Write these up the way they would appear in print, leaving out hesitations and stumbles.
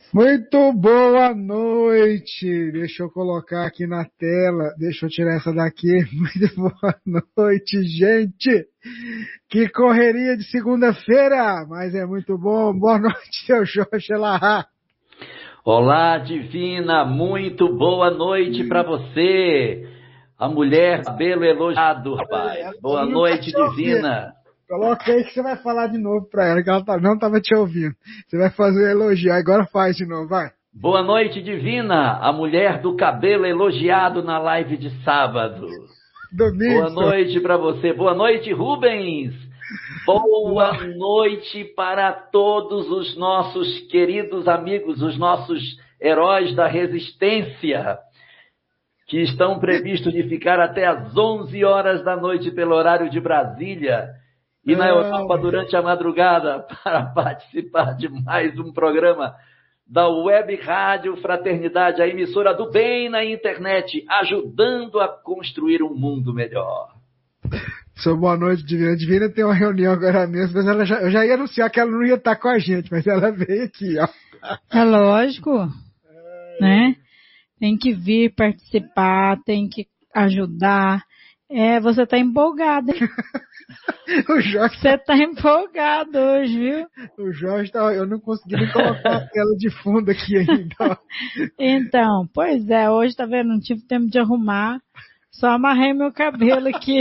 Muito boa noite. Deixa eu colocar aqui na tela. Deixa eu tirar essa daqui. Muito boa noite, gente. Que correria de segunda-feira, mas é muito bom. Boa noite, seu Jorge Elahá. Olá, Divina. Muito boa noite para você. A mulher cabelo elogiado, rapaz. Boa noite, Divina. Coloca aí que você vai falar de novo para ela, que ela não estava te ouvindo. Você vai fazer um elogio, agora faz de novo, vai. Boa noite, Divina, a mulher do cabelo elogiado na live de sábado. Domingo. Boa noite para você. Boa noite, Rubens. Boa noite para todos os nossos queridos amigos, os nossos heróis da resistência, que estão previstos de ficar até às 11 horas da noite pelo horário de Brasília. E na Europa durante a madrugada, para participar de mais um programa da Web Rádio Fraternidade, a emissora do bem na internet, ajudando a construir um mundo melhor. Seu boa noite, Divina. A Divina tem uma reunião agora mesmo, mas eu já ia anunciar que ela não ia estar com a gente, mas ela veio aqui, ó. É lógico, né? Tem que vir participar, tem que ajudar. Você tá empolgado, hein? O Jorge... Você tá empolgado hoje, viu? O Jorge tá... Eu não consegui nem colocar a tela de fundo aqui ainda. Então, pois é, hoje, tá vendo? Não tive tempo de arrumar. Só amarrei meu cabelo aqui.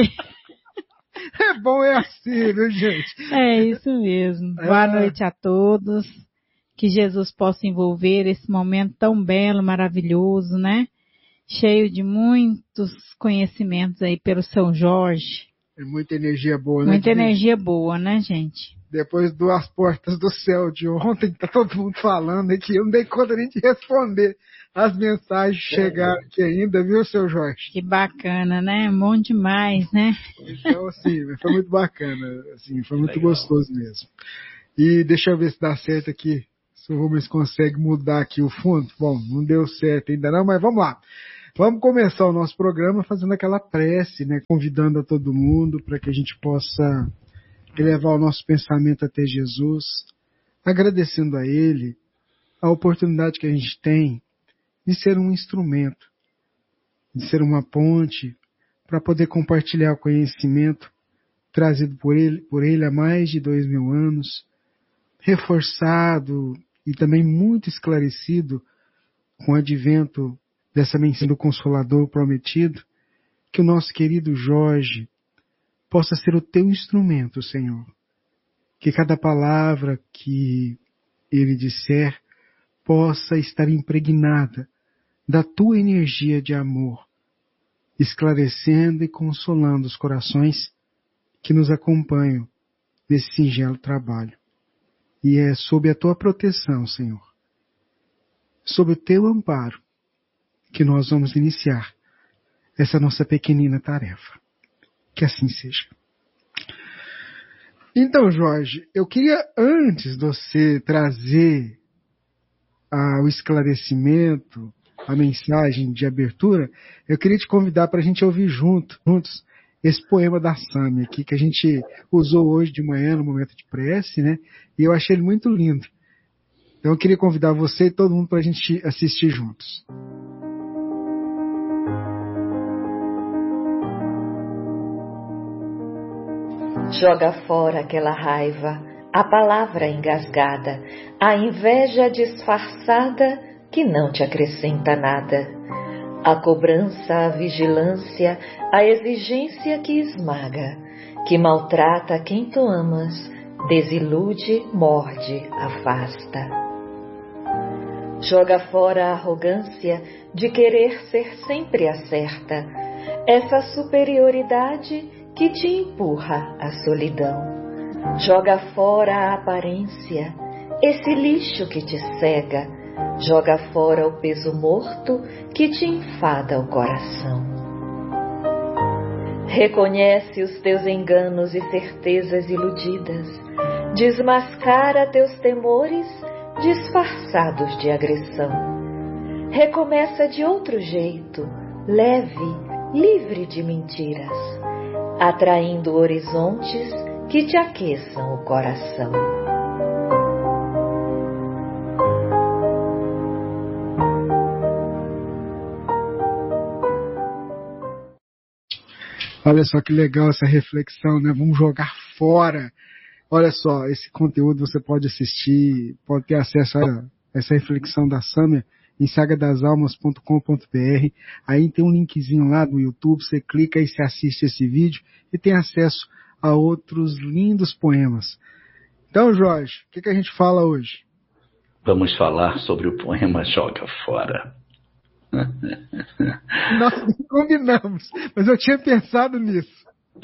É bom, é assim, viu, gente? É isso mesmo. Boa noite a todos. Que Jesus possa envolver esse momento tão belo, maravilhoso, né? Cheio de muitos conhecimentos aí pelo São Jorge. É muita energia boa, né? Muita energia boa, né, gente? Depois das portas do céu de ontem, tá todo mundo falando aqui. Eu não dei conta nem de responder as mensagens que chegaram aqui ainda, viu, seu Jorge? Que bacana, né? Bom demais, né? Então, assim, foi muito bacana. Assim, foi muito gostoso mesmo. E deixa eu ver se dá certo aqui. Se o Rubens consegue mudar aqui o fundo. Bom, não deu certo ainda não, mas vamos lá. Vamos começar o nosso programa fazendo aquela prece, né? Convidando a todo mundo para que a gente possa elevar o nosso pensamento até Jesus, agradecendo a Ele a oportunidade que a gente tem de ser um instrumento, de ser uma ponte para poder compartilhar o conhecimento trazido por ele há mais de 2000 anos, reforçado e também muito esclarecido com o advento dessa mensagem do Consolador prometido, que o nosso querido Jorge possa ser o teu instrumento, Senhor. Que cada palavra que ele disser possa estar impregnada da tua energia de amor, esclarecendo e consolando os corações que nos acompanham nesse singelo trabalho. E é sob a tua proteção, Senhor, sob o teu amparo, que nós vamos iniciar essa nossa pequenina tarefa. Que assim seja. Então, Jorge, eu queria, antes de você trazer o esclarecimento, a mensagem de abertura, eu queria te convidar para a gente ouvir juntos esse poema da Sami aqui, que a gente usou hoje de manhã no momento de prece, né? E eu achei ele muito lindo. Então eu queria convidar você e todo mundo para a gente assistir juntos. Joga fora aquela raiva, a palavra engasgada, a inveja disfarçada que não te acrescenta nada. A cobrança, a vigilância, a exigência que esmaga, que maltrata quem tu amas, desilude, morde, afasta. Joga fora a arrogância de querer ser sempre a certa, essa superioridade que te empurra à solidão. Joga fora a aparência, esse lixo que te cega. Joga fora o peso morto que te enfada o coração. Reconhece os teus enganos e certezas iludidas. Desmascara teus temores disfarçados de agressão. Recomeça de outro jeito, leve, livre de mentiras, atraindo horizontes que te aqueçam o coração. Olha só que legal essa reflexão, né? Vamos jogar fora. Olha só, esse conteúdo você pode assistir, pode ter acesso a essa reflexão da Sâmia em sagadasalmas.com.br. Aí tem um linkzinho lá do YouTube, você clica e você assiste esse vídeo e tem acesso a outros lindos poemas. Então, Jorge, o que a gente fala hoje? Vamos falar sobre o poema Joga Fora. Nós combinamos, mas eu tinha pensado nisso.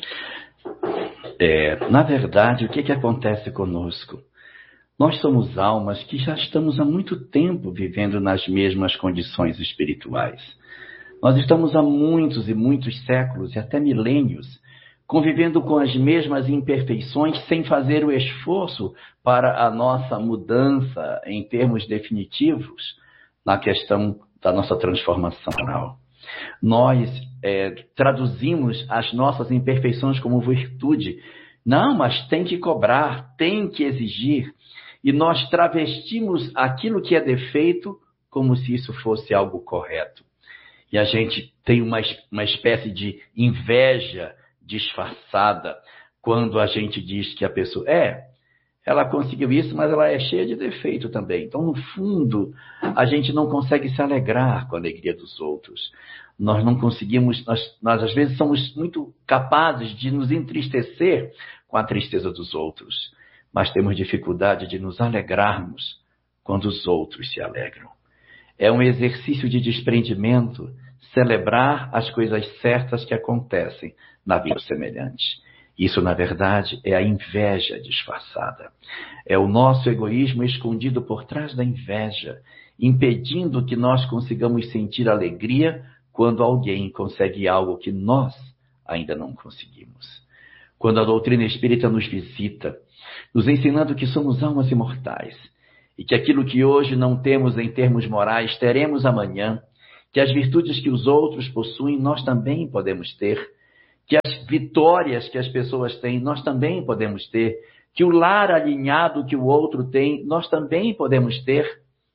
Na verdade, o que acontece conosco? Nós somos almas que já estamos há muito tempo vivendo nas mesmas condições espirituais. Nós estamos há muitos e muitos séculos e até milênios convivendo com as mesmas imperfeições sem fazer o esforço para a nossa mudança em termos definitivos na questão da nossa transformação moral. Nós traduzimos as nossas imperfeições como virtude. Não, mas tem que cobrar, tem que exigir. E nós travestimos aquilo que é defeito como se isso fosse algo correto. E a gente tem uma espécie de inveja disfarçada quando a gente diz que a pessoa ela conseguiu isso, mas ela é cheia de defeito também. Então, no fundo, a gente não consegue se alegrar com a alegria dos outros. Nós não conseguimos, nós às vezes somos muito capazes de nos entristecer com a tristeza dos outros, mas temos dificuldade de nos alegrarmos quando os outros se alegram. É um exercício de desprendimento celebrar as coisas certas que acontecem na vida semelhante. Isso, na verdade, é a inveja disfarçada. É o nosso egoísmo escondido por trás da inveja, impedindo que nós consigamos sentir alegria quando alguém consegue algo que nós ainda não conseguimos. Quando a doutrina espírita nos visita, nos ensinando que somos almas imortais e que aquilo que hoje não temos em termos morais, teremos amanhã, que as virtudes que os outros possuem, nós também podemos ter, que as vitórias que as pessoas têm, nós também podemos ter, que o lar alinhado que o outro tem, nós também podemos ter.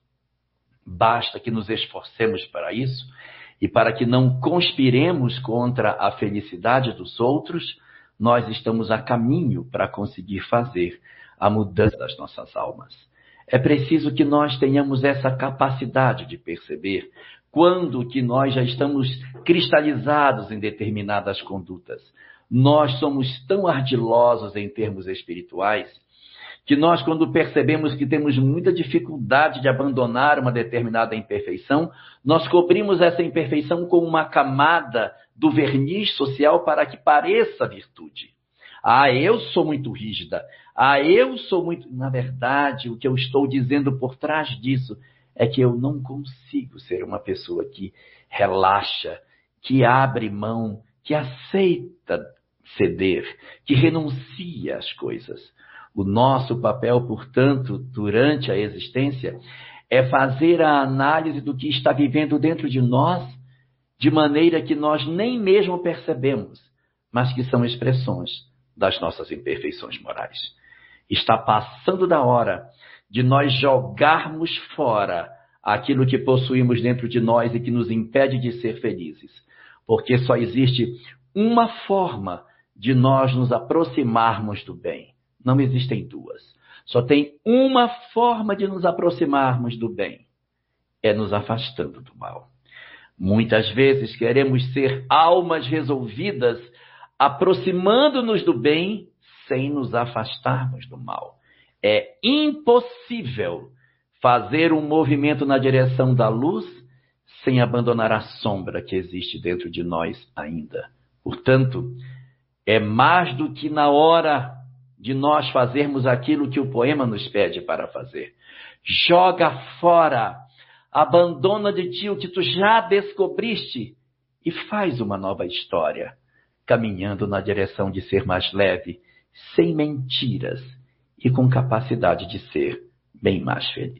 Basta que nos esforcemos para isso e para que não conspiremos contra a felicidade dos outros, nós estamos a caminho para conseguir fazer a mudança das nossas almas. É preciso que nós tenhamos essa capacidade de perceber quando que nós já estamos cristalizados em determinadas condutas. Nós somos tão ardilosos em termos espirituais que nós, quando percebemos que temos muita dificuldade de abandonar uma determinada imperfeição, nós cobrimos essa imperfeição com uma camada do verniz social para que pareça virtude. Eu sou muito rígida. Eu sou muito... Na verdade, o que eu estou dizendo por trás disso é que eu não consigo ser uma pessoa que relaxa, que abre mão, que aceita ceder, que renuncia às coisas. O nosso papel, portanto, durante a existência, é fazer a análise do que está vivendo dentro de nós, de maneira que nós nem mesmo percebemos, mas que são expressões das nossas imperfeições morais. Está passando da hora de nós jogarmos fora aquilo que possuímos dentro de nós e que nos impede de ser felizes. Porque só existe uma forma de nós nos aproximarmos do bem. Não existem duas. Só tem uma forma de nos aproximarmos do bem. É nos afastando do mal. Muitas vezes queremos ser almas resolvidas, aproximando-nos do bem, sem nos afastarmos do mal. É impossível fazer um movimento na direção da luz sem abandonar a sombra que existe dentro de nós ainda. Portanto, é mais do que na hora de nós fazermos aquilo que o poema nos pede para fazer. Joga fora, abandona de ti o que tu já descobriste e faz uma nova história, caminhando na direção de ser mais leve, sem mentiras e com capacidade de ser bem mais feliz.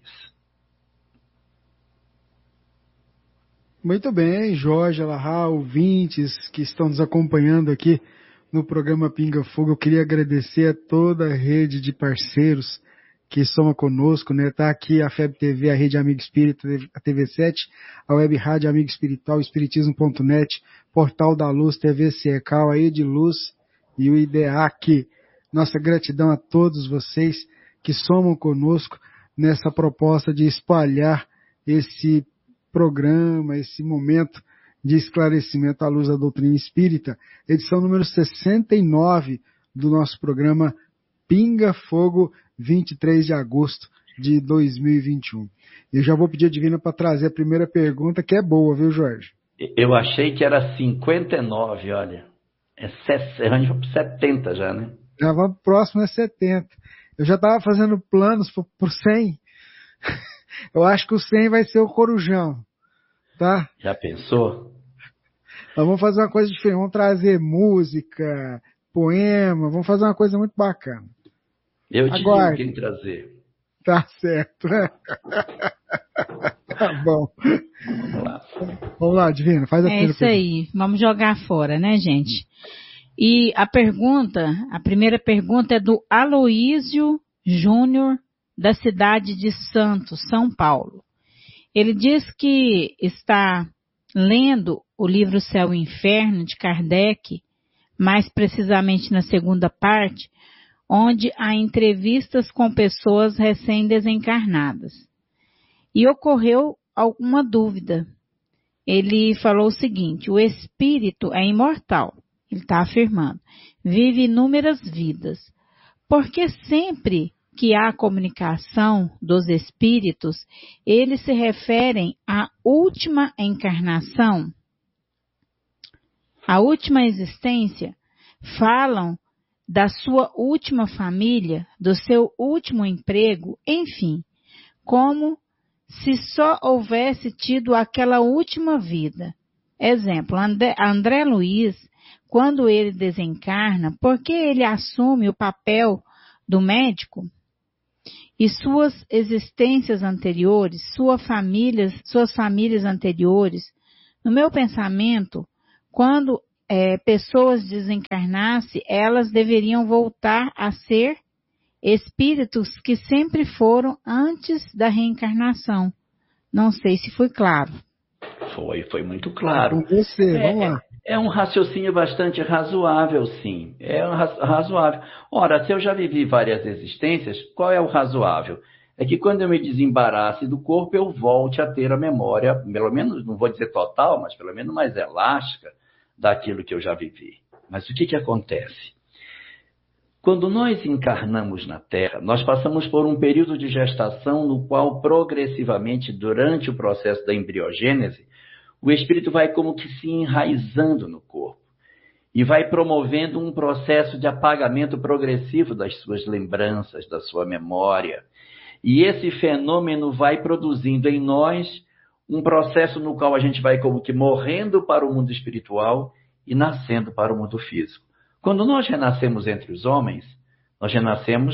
Muito bem, Jorge, Alahá, ouvintes que estão nos acompanhando aqui no programa Pinga Fogo. Eu queria agradecer a toda a rede de parceiros que soma conosco, né? Tá aqui a FEB TV, a Rede Amigo Espírita, a TV7, a Web Rádio Amigo Espiritual, Espiritismo.net, Portal da Luz, TV CECAL, a Ediluz e o IDEAC. Nossa gratidão a todos vocês que somam conosco nessa proposta de espalhar esse programa, esse momento de esclarecimento à luz da doutrina espírita, edição número 69 do nosso programa Pinga Fogo, 23 de agosto de 2021. Eu já vou pedir a Divina para trazer a primeira pergunta, que é boa, viu, Jorge? Eu achei que era 59, olha. É 70 já, né? Já vamos próximo, é 70. Eu já estava fazendo planos por 100. Eu acho que o 100 vai ser o Corujão, tá? Já pensou? Nós vamos fazer uma coisa diferente, vamos trazer música, poema, vamos fazer uma coisa muito bacana. Eu te digo quem trazer. Tá certo, né? Tá bom. Vamos lá, Divina, faz a primeira pergunta. É isso aí, vamos jogar fora, né, gente? E a primeira pergunta é do Aloísio Júnior, da cidade de Santos, São Paulo. Ele diz que está lendo o livro Céu e Inferno, de Kardec, mais precisamente na segunda parte, onde há entrevistas com pessoas recém-desencarnadas. E ocorreu alguma dúvida. Ele falou o seguinte: o espírito é imortal, ele está afirmando, vive inúmeras vidas. Porque sempre que há comunicação dos espíritos, eles se referem à última encarnação, à última existência, falam da sua última família, do seu último emprego, enfim, como se só houvesse tido aquela última vida. Exemplo, André Luiz, quando ele desencarna, por que ele assume o papel do médico? E suas existências anteriores, suas famílias anteriores, no meu pensamento, quando pessoas desencarnassem, elas deveriam voltar a ser espíritos que sempre foram antes da reencarnação. Não sei se foi claro. Foi muito claro. Com você, vamos lá. É um raciocínio bastante razoável, sim. É razoável. Ora, se eu já vivi várias existências, qual é o razoável? É que quando eu me desembarace do corpo, eu volte a ter a memória, pelo menos, não vou dizer total, mas pelo menos mais elástica daquilo que eu já vivi. Mas o que acontece? Quando nós encarnamos na Terra, nós passamos por um período de gestação no qual, progressivamente, durante o processo da embriogênese, o espírito vai como que se enraizando no corpo e vai promovendo um processo de apagamento progressivo das suas lembranças, da sua memória. E esse fenômeno vai produzindo em nós um processo no qual a gente vai como que morrendo para o mundo espiritual e nascendo para o mundo físico. Quando nós renascemos entre os homens, nós renascemos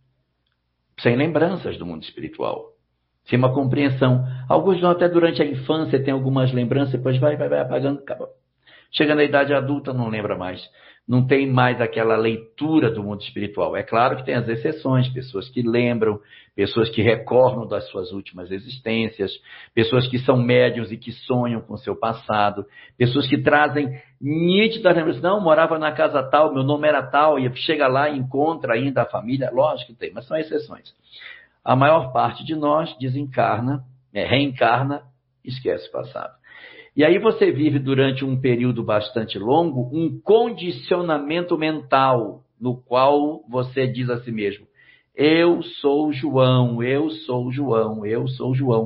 sem lembranças do mundo espiritual. Sem uma compreensão. Alguns até durante a infância têm algumas lembranças, depois vai apagando, acaba. Chega na idade adulta, não lembra mais. Não tem mais aquela leitura do mundo espiritual. É claro que tem as exceções, pessoas que lembram, pessoas que recordam das suas últimas existências, pessoas que são médiuns e que sonham com o seu passado, pessoas que trazem nítidas lembranças. Não, morava na casa tal, meu nome era tal, e chega lá e encontra ainda a família. Lógico que tem, mas são exceções. A maior parte de nós desencarna, reencarna, esquece o passado. E aí você vive durante um período bastante longo um condicionamento mental, no qual você diz a si mesmo: eu sou João, eu sou João, eu sou João.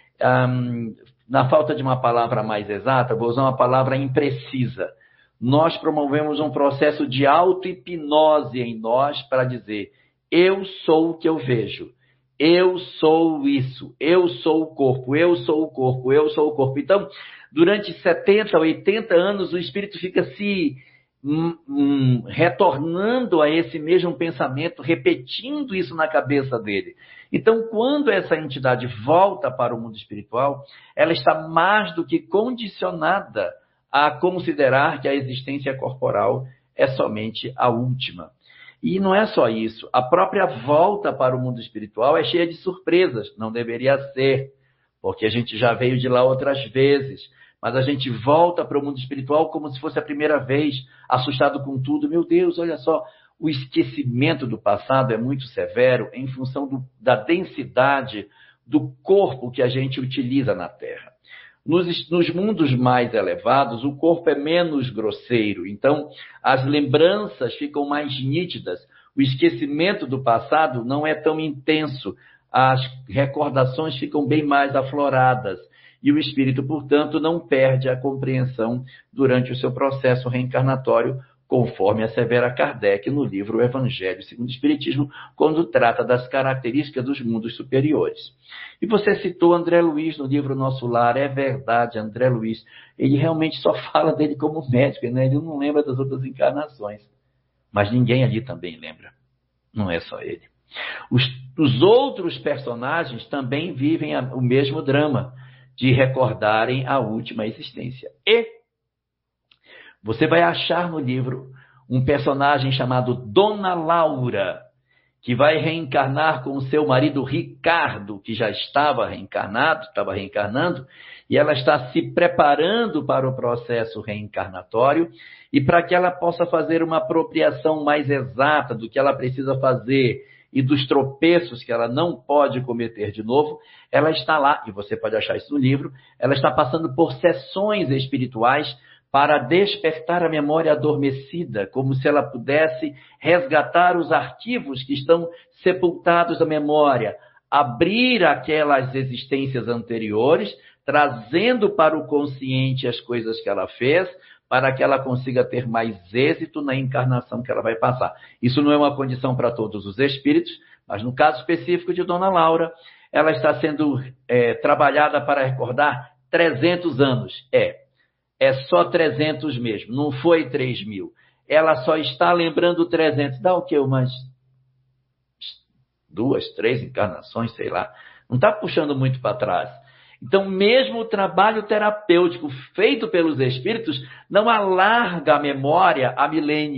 Na falta de uma palavra mais exata, vou usar uma palavra imprecisa. Nós promovemos um processo de auto-hipnose em nós para dizer: eu sou o que eu vejo. Eu sou isso, eu sou o corpo, eu sou o corpo, eu sou o corpo. Então, durante 70, 80 anos, o espírito fica se retornando a esse mesmo pensamento, repetindo isso na cabeça dele. Então, quando essa entidade volta para o mundo espiritual, ela está mais do que condicionada a considerar que a existência corporal é somente a última. E não é só isso, a própria volta para o mundo espiritual é cheia de surpresas, não deveria ser, porque a gente já veio de lá outras vezes, mas a gente volta para o mundo espiritual como se fosse a primeira vez, assustado com tudo. Meu Deus, olha só, o esquecimento do passado é muito severo em função da densidade do corpo que a gente utiliza na Terra. Nos mundos mais elevados, o corpo é menos grosseiro, então as lembranças ficam mais nítidas, o esquecimento do passado não é tão intenso, as recordações ficam bem mais afloradas e o espírito, portanto, não perde a compreensão durante o seu processo reencarnatório, conforme assevera Kardec no livro O Evangelho segundo o Espiritismo, quando trata das características dos mundos superiores. E você citou André Luiz no livro Nosso Lar. É verdade, André Luiz, ele realmente só fala dele como médico, né? Ele não lembra das outras encarnações. Mas ninguém ali também lembra. Não é só ele. Os outros personagens também vivem o mesmo drama de recordarem a última existência. E você vai achar no livro um personagem chamado Dona Laura, que vai reencarnar com o seu marido Ricardo, que já estava reencarnando, e ela está se preparando para o processo reencarnatório, e para que ela possa fazer uma apropriação mais exata do que ela precisa fazer e dos tropeços que ela não pode cometer de novo, ela está lá, e você pode achar isso no livro, ela está passando por sessões espirituais para despertar a memória adormecida, como se ela pudesse resgatar os arquivos que estão sepultados na memória, abrir aquelas existências anteriores, trazendo para o consciente as coisas que ela fez, para que ela consiga ter mais êxito na encarnação que ela vai passar. Isso não é uma condição para todos os espíritos, mas no caso específico de Dona Laura, ela está sendo trabalhada para recordar 300 anos. É só 300 mesmo, não foi 3.000. Ela só está lembrando 300. Dá o quê? Umas 2, 3 encarnações, sei lá. Não está puxando muito para trás. Então, mesmo o trabalho terapêutico feito pelos espíritos não alarga a memória a milênios.